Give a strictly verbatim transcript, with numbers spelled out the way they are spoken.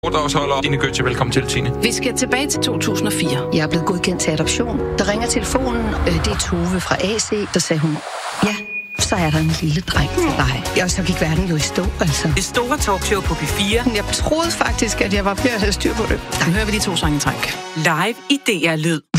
Foredragsholder Tine Gøtzsche, velkommen til, Tine. Vi skal tilbage til to tusind og fire. Jeg er blevet godkendt til adoption. Der ringer telefonen. Det er Tove fra A C. Der sagde hun, ja, så er der en lille dreng til dig. Og så gik verden jo i stå, altså. Det store talkshow på P fire. Jeg troede faktisk, at jeg var ved at have styr på det. Der hører vi de to sange i træk. Live i D R Lyd.